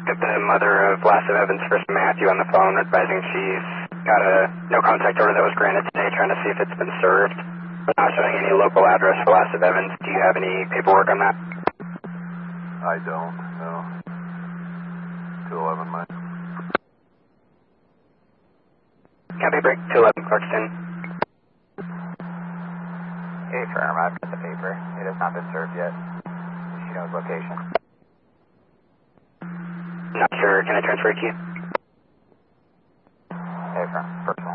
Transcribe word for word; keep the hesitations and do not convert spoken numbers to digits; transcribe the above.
Got the mother of Lass of Evans, First Matthew, on the phone advising she's got a no contact order that was granted today, trying to see if it's been served. But not showing any local address for Lass of Evans. Do you have any paperwork on that? I don't, no. two eleven, Mike. Copy, break, two eleven, Clarkston. Hey, firm, I've got the paper. It has not been served yet. She knows location. Not sure. Can I transfer it to you? Hey, firm, first